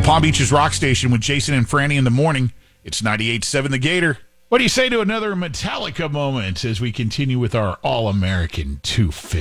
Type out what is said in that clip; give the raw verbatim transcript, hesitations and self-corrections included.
Palm Beach's Rock Station with Jason and Franny in the morning. It's ninety-eight point seven The Gator. What do you say to another Metallica moment as we continue with our All-American two fifty?